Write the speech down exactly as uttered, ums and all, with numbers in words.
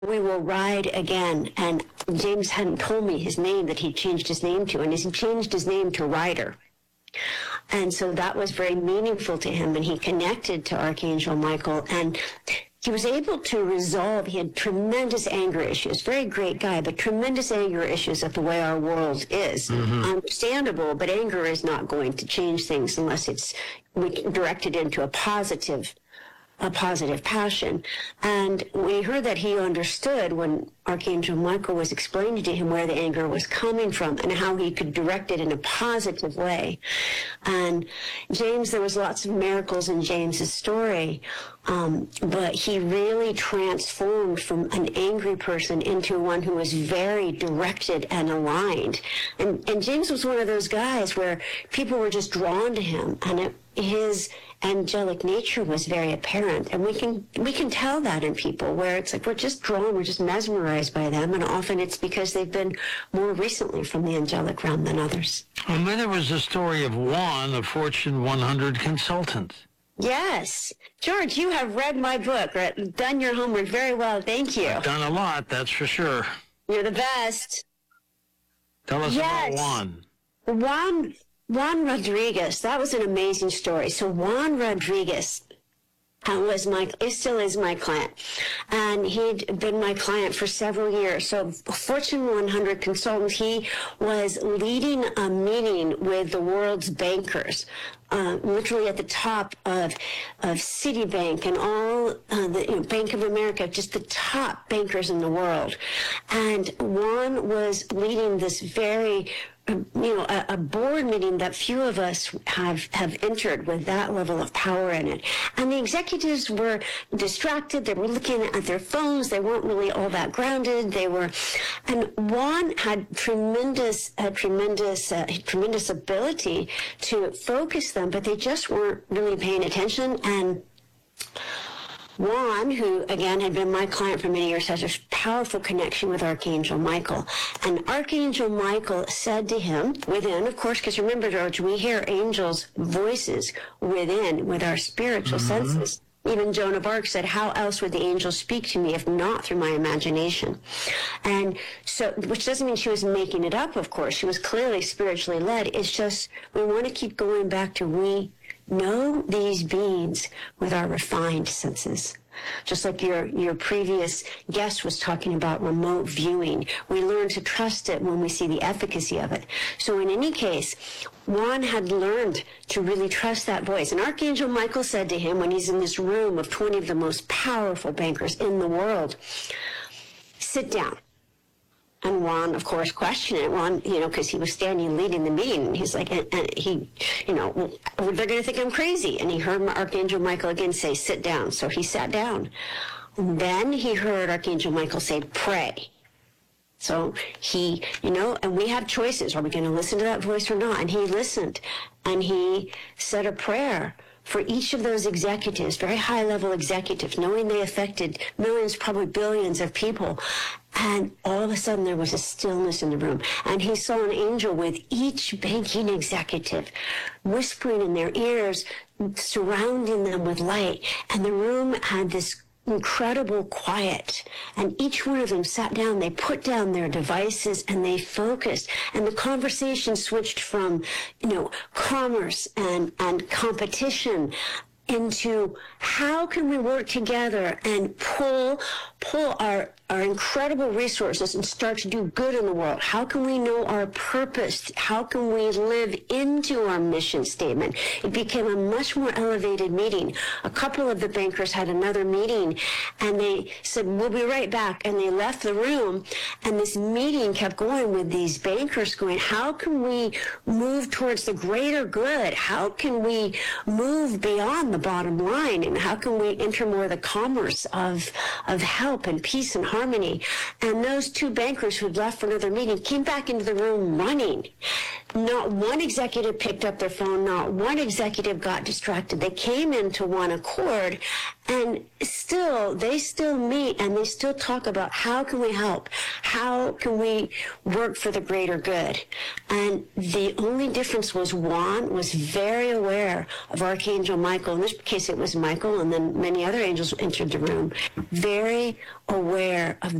we will ride again. And James hadn't told me his name that he changed his name to, and he changed his name to Rider. And so that was very meaningful to him, and he connected to Archangel Michael, and he was able to resolve, he had tremendous anger issues, very great guy, but tremendous anger issues of the way our world is. Mm-hmm. Understandable, but anger is not going to change things unless it's directed into a positive a positive passion. And we heard that he understood when Archangel Michael was explaining to him where the anger was coming from and how he could direct it in a positive way. And James, there was lots of miracles in James's story, um, but he really transformed from an angry person into one who was very directed and aligned. And, and James was one of those guys where people were just drawn to him, and it, his angelic nature was very apparent, and we can we can tell that in people where it's like we're just drawn, we're just mesmerized by them, and often it's because they've been more recently from the angelic realm than others. And then there was the story of Juan, a Fortune one hundred consultant. Yes. George, you have read my book, or done your homework very well. Thank you. I've done a lot, that's for sure. You're the best. Tell us yes. about Juan. Juan Juan Rodriguez, that was an amazing story. So Juan Rodriguez uh, was my, it still is my client. And he'd been my client for several years. So Fortune one hundred consultant, he was leading a meeting with the world's bankers, uh, literally at the top of, of Citibank and all uh, the you know, Bank of America, just the top bankers in the world. And Juan was leading this very you know, a, a board meeting that few of us have, have entered with that level of power in it. And the executives were distracted. They were looking at their phones. They weren't really all that grounded. They were, and Juan had tremendous, uh, tremendous, uh, tremendous ability to focus them, but they just weren't really paying attention. And Juan, who, again, had been my client for many years, has a powerful connection with Archangel Michael. And Archangel Michael said to him, within, of course, because remember, George, we hear angels' voices within, with our spiritual mm-hmm. senses. Even Joan of Arc said, how else would the angels speak to me if not through my imagination? And so, which doesn't mean she was making it up, of course. She was clearly spiritually led. It's just, we want to keep going back to we know these beings with our refined senses. Just like your, your previous guest was talking about remote viewing. We learn to trust it when we see the efficacy of it. So in any case, Juan had learned to really trust that voice. And Archangel Michael said to him when he's in this room of twenty of the most powerful bankers in the world, sit down. And Juan, of course, questioned it. Juan, you know, because he was standing leading the meeting. And he's like, and, and he, you know, well, they're going to think I'm crazy. And he heard Archangel Michael again say, sit down. So he sat down. And then he heard Archangel Michael say, pray. So he, you know, and we have choices. Are we going to listen to that voice or not? And he listened. And he said a prayer for each of those executives, very high-level executives, knowing they affected millions, probably billions of people. And all of a sudden, there was a stillness in the room. And he saw an angel with each banking executive whispering in their ears, surrounding them with light. And the room had this incredible quiet. And each one of them sat down, they put down their devices, and they focused. And the conversation switched from, you know, commerce and, and competition into how can we work together and pull pull our our incredible resources and start to do good in the world? How can we know our purpose? How can we live into our mission statement? It became a much more elevated meeting. A couple of the bankers had another meeting, and they said, we'll be right back. And they left the room, and this meeting kept going with these bankers going, how can we move towards the greater good? How can we move beyond the bottom line? And how can we enter more the commerce of, of help and peace and harmony? And those two bankers who'd left for another meeting came back into the room running. Not one executive picked up their phone. Not one executive got distracted. They came into one accord, and still, they still meet and they still talk about how can we help? How can we work for the greater good? And the only difference was Juan was very aware of Archangel Michael. In this case, it was Michael, and then many other angels entered the room. Very aware of